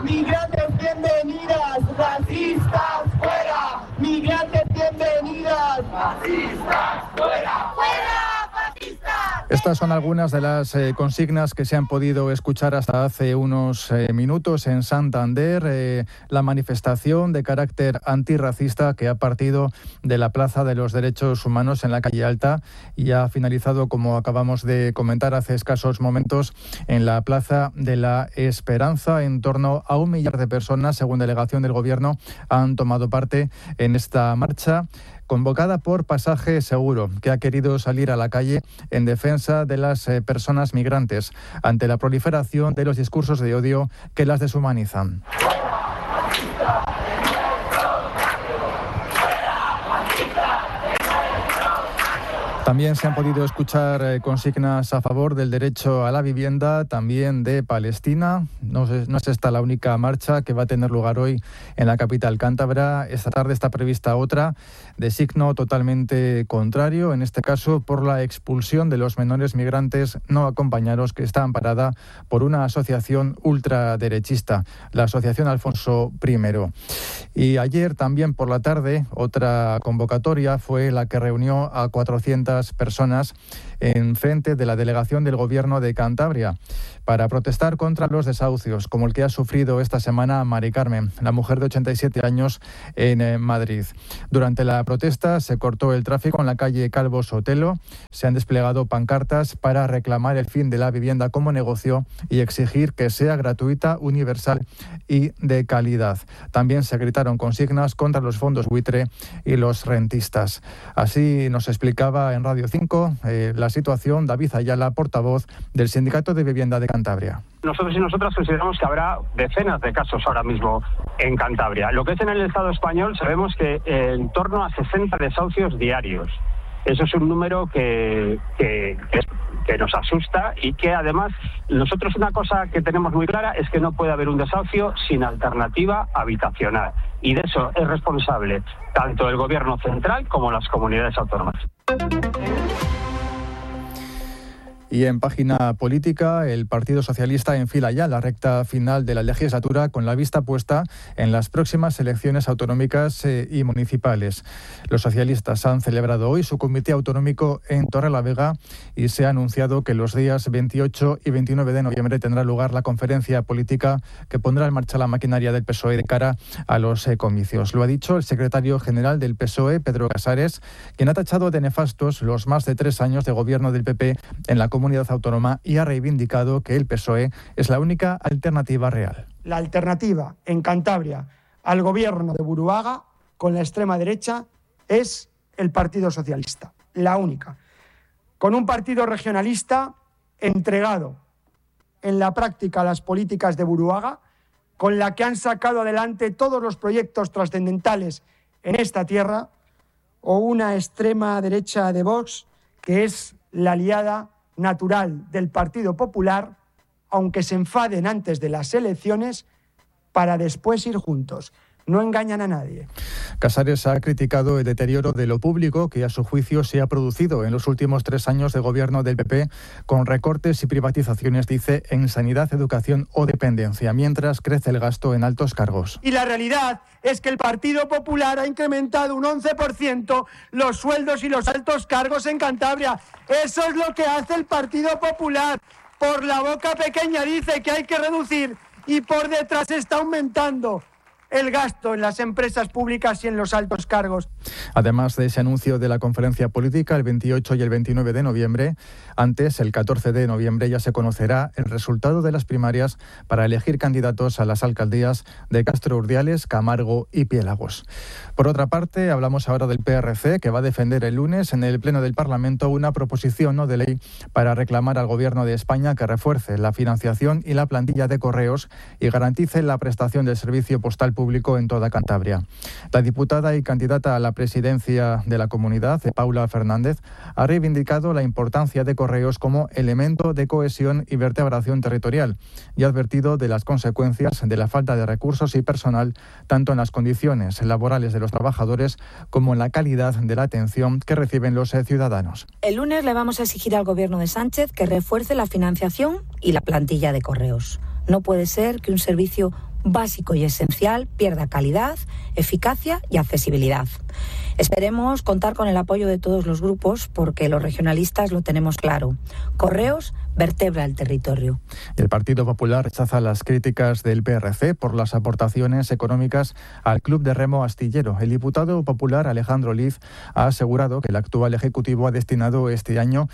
Migrantes bienvenidas, racistas fuera. Migrantes bienvenidas, racistas fuera. ¡Fuera, fascistas! Estas son algunas de las consignas que se han podido escuchar hasta hace unos minutos en Santander. La manifestación de carácter antirracista que ha partido de la Plaza de los Derechos Humanos en la calle Alta y ha finalizado, como acabamos de comentar hace escasos momentos, en la Plaza de la Esperanza. En torno a 1 millar de personas, según delegación del Gobierno, han tomado parte en esta marcha convocada por Pasaje Seguro, que ha querido salir a la calle en defensa de las personas migrantes ante la proliferación de los discursos de odio que las deshumanizan. También se han podido escuchar consignas a favor del derecho a la vivienda, también de Palestina. No es esta la única marcha que va a tener lugar hoy en la capital cántabra. Esta tarde está prevista otra de signo totalmente contrario, en este caso por la expulsión de los menores migrantes no acompañados, que está amparada por una asociación ultraderechista, la Asociación Alfonso I. Y ayer también por la tarde otra convocatoria fue la que reunió a 400 personas en frente de la delegación del Gobierno de Cantabria para protestar contra los desahucios, como el que ha sufrido esta semana Mari Carmen, la mujer de 87 años en Madrid. Durante la protesta se cortó el tráfico en la calle Calvo Sotelo, se han desplegado pancartas para reclamar el fin de la vivienda como negocio y exigir que sea gratuita, universal y de calidad. También se gritaron consignas contra los fondos buitre y los rentistas. Así nos explicaba en Radio 5 la situación David Ayala, portavoz del Sindicato de Vivienda de Cantabria. Nosotros y nosotras consideramos que habrá decenas de casos ahora mismo en Cantabria. Lo que es en el Estado español, sabemos que en torno a 60 desahucios diarios. Eso es un número que nos asusta y que además nosotros una cosa que tenemos muy clara es que no puede haber un desahucio sin alternativa habitacional. Y de eso es responsable tanto el Gobierno central como las comunidades autónomas. Y en página política, el Partido Socialista enfila ya la recta final de la legislatura con la vista puesta en las próximas elecciones autonómicas y municipales. Los socialistas han celebrado hoy su comité autonómico en Torrelavega y se ha anunciado que los días 28 y 29 de noviembre tendrá lugar la conferencia política que pondrá en marcha la maquinaria del PSOE de cara a los comicios. Lo ha dicho el secretario general del PSOE, Pedro Casares, quien ha tachado de nefastos los más de 3 años de gobierno del PP en la comunidad autónoma y ha reivindicado que el PSOE es la única alternativa real. La alternativa en Cantabria al gobierno de Buruaga con la extrema derecha es el Partido Socialista, la única. Con un partido regionalista entregado en la práctica a las políticas de Buruaga, con la que han sacado adelante todos los proyectos trascendentales en esta tierra, o una extrema derecha de Vox que es la aliada natural del Partido Popular, aunque se enfaden antes de las elecciones para después ir juntos. No engañan a nadie. Casares ha criticado el deterioro de lo público que a su juicio se ha producido en los últimos 3 años de gobierno del PP con recortes y privatizaciones, dice, en sanidad, educación o dependencia, mientras crece el gasto en altos cargos. Y la realidad es que el Partido Popular ha incrementado un 11% los sueldos y los altos cargos en Cantabria. Eso es lo que hace el Partido Popular. Por la boca pequeña dice que hay que reducir y por detrás está aumentando el gasto en las empresas públicas y en los altos cargos. Además de ese anuncio de la conferencia política el 28 y el 29 de noviembre, antes, el 14 de noviembre, ya se conocerá el resultado de las primarias para elegir candidatos a las alcaldías de Castro Urdiales, Camargo y Piélagos. Por otra parte, hablamos ahora del PRC, que va a defender el lunes en el Pleno del Parlamento una proposición no de ley para reclamar al Gobierno de España que refuerce la financiación y la plantilla de correos y garantice la prestación del servicio postal público en toda Cantabria. La diputada y candidata a la presidencia de la comunidad, Paula Fernández, ha reivindicado la importancia de correos como elemento de cohesión y vertebración territorial y ha advertido de las consecuencias de la falta de recursos y personal, tanto en las condiciones laborales de los trabajadores como en la calidad de la atención que reciben los ciudadanos. El lunes le vamos a exigir al Gobierno de Sánchez que refuerce la financiación y la plantilla de correos. No puede ser que un servicio básico y esencial pierda calidad, eficacia y accesibilidad. Esperemos contar con el apoyo de todos los grupos porque los regionalistas lo tenemos claro. Correos vertebra el territorio. El Partido Popular rechaza las críticas del PRC por las aportaciones económicas al Club de Remo Astillero. El diputado popular Alejandro Liz ha asegurado que el actual Ejecutivo ha destinado este año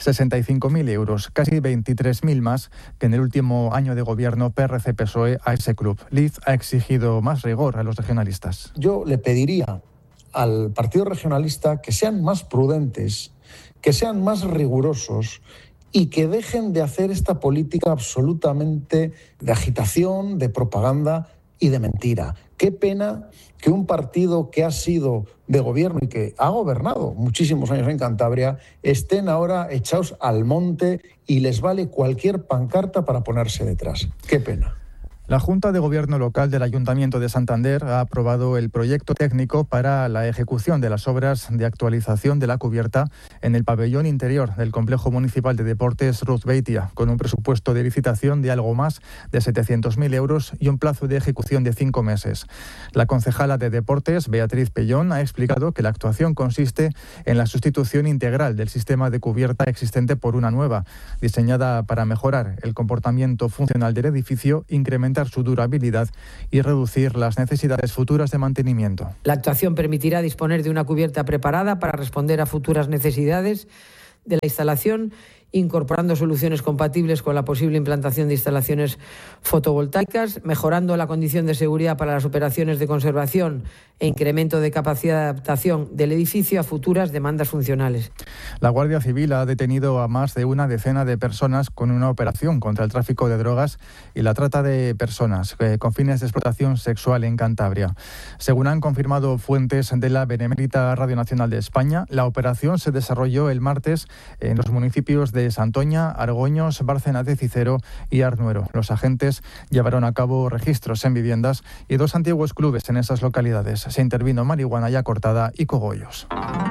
65.000 euros, casi 23.000 más que en el último año de gobierno PRC-PSOE a ese club. Liz ha exigido más rigor a los regionalistas. Yo le pediría al Partido Regionalista que sean más prudentes, que sean más rigurosos y que dejen de hacer esta política absolutamente de agitación, de propaganda y de mentira. Qué pena que un partido que ha sido de gobierno y que ha gobernado muchísimos años en Cantabria estén ahora echados al monte y les vale cualquier pancarta para ponerse detrás. Qué pena. La Junta de Gobierno Local del Ayuntamiento de Santander ha aprobado el proyecto técnico para la ejecución de las obras de actualización de la cubierta en el pabellón interior del Complejo Municipal de Deportes Ruth Beitia, con un presupuesto de licitación de algo más de 700.000 euros y un plazo de ejecución de 5 meses. La concejala de Deportes, Beatriz Pellón, ha explicado que la actuación consiste en la sustitución integral del sistema de cubierta existente por una nueva, diseñada para mejorar el comportamiento funcional del edificio, incrementar su durabilidad y reducir las necesidades futuras de mantenimiento. La actuación permitirá disponer de una cubierta preparada para responder a futuras necesidades de la instalación, incorporando soluciones compatibles con la posible implantación de instalaciones fotovoltaicas, mejorando la condición de seguridad para las operaciones de conservación e incremento de capacidad de adaptación del edificio a futuras demandas funcionales. La Guardia Civil ha detenido a más de una decena de personas con una operación contra el tráfico de drogas y la trata de personas con fines de explotación sexual en Cantabria. Según han confirmado fuentes de la Benemérita Radio Nacional de España, la operación se desarrolló el martes en los municipios de Santoña, Argoños, Bárcenas de Cicero y Arnuero. Los agentes llevaron a cabo registros en viviendas y 2 antiguos clubes en esas localidades. Se intervino marihuana ya cortada y cogollos.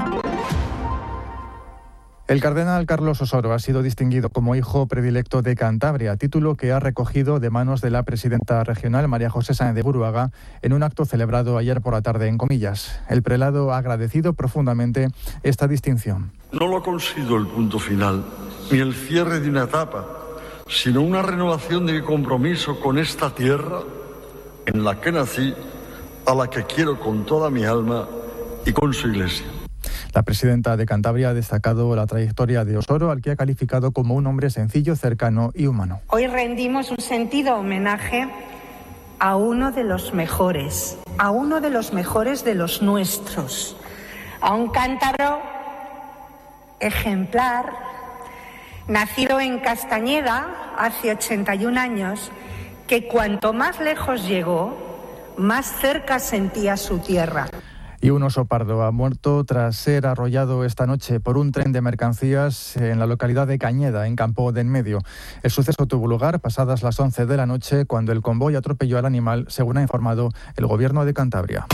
El cardenal Carlos Osoro ha sido distinguido como hijo predilecto de Cantabria, título que ha recogido de manos de la presidenta regional María José Sáenz de Buruaga en un acto celebrado ayer por la tarde en Comillas. El prelado ha agradecido profundamente esta distinción. No lo considero el punto final, ni el cierre de una etapa, sino una renovación de mi compromiso con esta tierra en la que nací, a la que quiero con toda mi alma y con su Iglesia. La presidenta de Cantabria ha destacado la trayectoria de Osoro, al que ha calificado como un hombre sencillo, cercano y humano. Hoy rendimos un sentido homenaje a uno de los mejores de los nuestros, a un cántabro ejemplar, nacido en Castañeda hace 81 años, que cuanto más lejos llegó, más cerca sentía su tierra. Y un oso pardo ha muerto tras ser arrollado esta noche por un tren de mercancías en la localidad de Cañeda, en Campo de Enmedio. El suceso tuvo lugar pasadas las 11 de la noche, cuando el convoy atropelló al animal, según ha informado el Gobierno de Cantabria.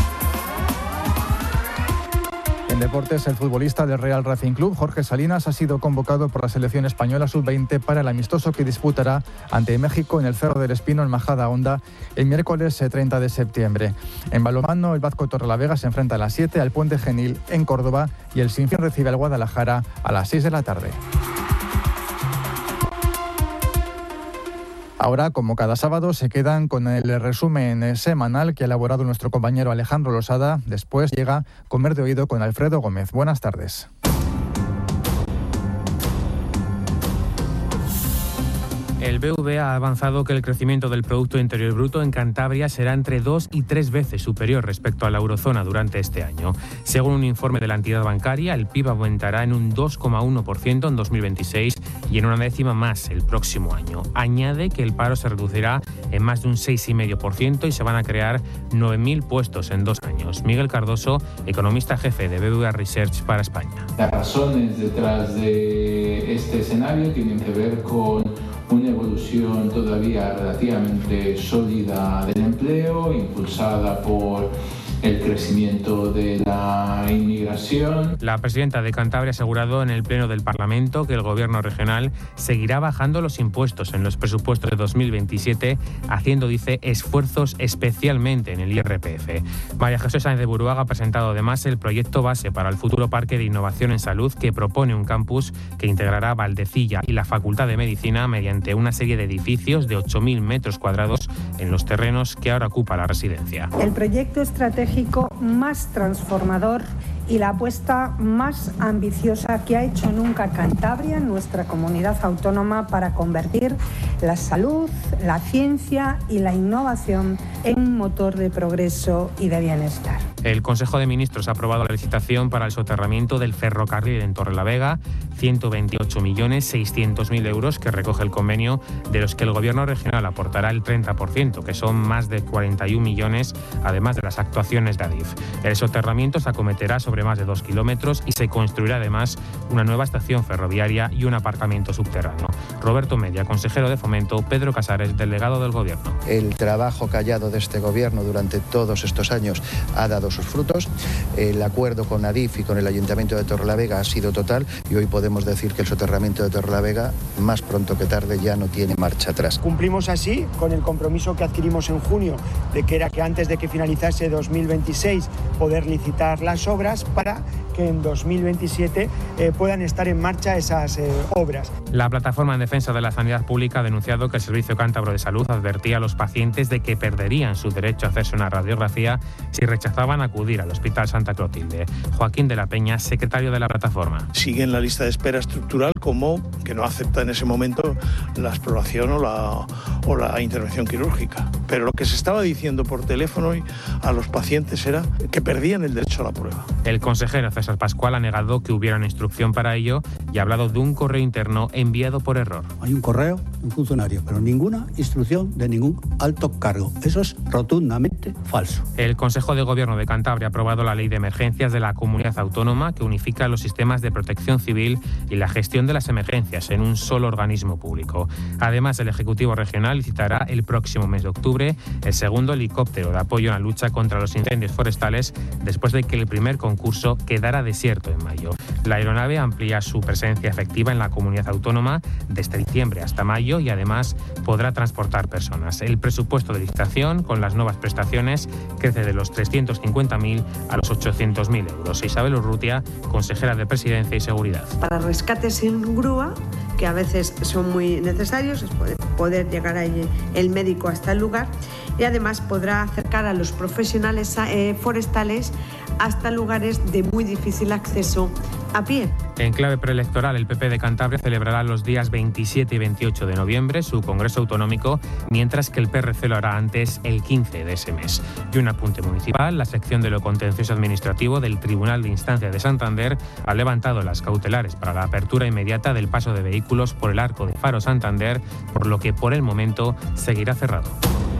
En deportes, el futbolista del Real Racing Club, Jorge Salinas, ha sido convocado por la selección española sub-20 para el amistoso que disputará ante México en el Cerro del Espino, en Majadahonda, el miércoles 30 de septiembre. En balonmano, el Vázquez Torrelavega se enfrenta a las 7 al Puente Genil en Córdoba y el Sinfín recibe al Guadalajara a las 6 de la tarde. Ahora, como cada sábado, se quedan con el resumen semanal que ha elaborado nuestro compañero Alejandro Losada. Después llega Comer de Oído con Alfredo Gómez. Buenas tardes. El BVA ha avanzado que el crecimiento del Producto Interior Bruto en Cantabria será entre 2 y 3 veces superior respecto a la eurozona durante este año. Según un informe de la entidad bancaria, el PIB aumentará en un 2,1% en 2026 y en una décima más el próximo año. Añade que el paro se reducirá en más de un 6,5% y se van a crear 9.000 puestos en 2 años. Miguel Cardoso, economista jefe de BBVA Research para España. Las razones detrás de este escenario tienen que ver con una evolución todavía relativamente sólida del empleo, impulsada por el crecimiento de la inmigración. La presidenta de Cantabria ha asegurado en el Pleno del Parlamento que el Gobierno regional seguirá bajando los impuestos en los presupuestos de 2027, haciendo, dice, esfuerzos especialmente en el IRPF. María Jesús Sáenz de Buruaga ha presentado además el proyecto base para el futuro Parque de Innovación en Salud, que propone un campus que integrará Valdecilla y la Facultad de Medicina mediante una serie de edificios de 8.000 metros cuadrados en los terrenos que ahora ocupa la residencia. El proyecto estratégico más transformador y la apuesta más ambiciosa que ha hecho nunca Cantabria, nuestra comunidad autónoma, para convertir la salud, la ciencia y la innovación en un motor de progreso y de bienestar. El Consejo de Ministros ha aprobado la licitación para el soterramiento del ferrocarril en Torrelavega, 128.600.000 euros que recoge el convenio, de los que el Gobierno regional aportará el 30%, que son más de 41 millones, además de las actuaciones de Adif. El soterramiento se acometerá sobre más de 2 kilómetros y se construirá además una nueva estación ferroviaria y un aparcamiento subterráneo. Roberto Media, consejero de Fomento; Pedro Casares, delegado del Gobierno. El trabajo callado de este Gobierno durante todos estos años ha dado sus frutos. El acuerdo con Adif y con el Ayuntamiento de Torrelavega ha sido total y hoy podemos decir que el soterramiento de Torrelavega, más pronto que tarde, ya no tiene marcha atrás. Cumplimos así con el compromiso que adquirimos en junio, de que era que antes de que finalizase 2026 poder licitar las obras para que en 2027 puedan estar en marcha esas obras. La Plataforma en Defensa de la Sanidad Pública ha denunciado que el Servicio Cántabro de Salud advertía a los pacientes de que perderían su derecho a hacerse una radiografía si rechazaban acudir al Hospital Santa Clotilde. Joaquín de la Peña, secretario de la plataforma. Sigue en la lista de espera estructural como que no acepta en ese momento la exploración o la intervención quirúrgica. Pero lo que se estaba diciendo por teléfono a los pacientes era que perdían el derecho a la prueba. El consejero César Pascual ha negado que hubiera una instrucción para ello y ha hablado de un correo interno enviado por error. Hay un correo, un funcionario, pero ninguna instrucción de ningún alto cargo. Eso es rotundamente falso. El Consejo de Gobierno de Cantabria ha aprobado la Ley de Emergencias de la Comunidad Autónoma, que unifica los sistemas de protección civil y la gestión de las emergencias en un solo organismo público. Además, el Ejecutivo Regional licitará el próximo mes de octubre el segundo helicóptero de apoyo en la lucha contra los incendios forestales, después de que el primer concurso quedara desierto en mayo. La aeronave amplía su presencia efectiva en la comunidad autónoma desde diciembre hasta mayo y además podrá transportar personas. El presupuesto de licitación, con las nuevas prestaciones, crece de los 350.000 a los 800.000 euros. Isabel Urrutia, consejera de Presidencia y Seguridad. Para rescates sin grúa, que a veces son muy necesarios, es poder llegar ahí el médico hasta el lugar, y además podrá acercar a los profesionales forestales hasta lugares de muy difícil acceso a pie. En clave preelectoral, el PP de Cantabria celebrará los días 27 y 28 de noviembre su Congreso Autonómico, mientras que el PRC lo hará antes, el 15 de ese mes. Y un apunte municipal: la sección de lo contencioso administrativo del Tribunal de Instancia de Santander ha levantado las cautelares para la apertura inmediata del paso de vehículos por el Arco de Faro Santander, por lo que por el momento seguirá cerrado.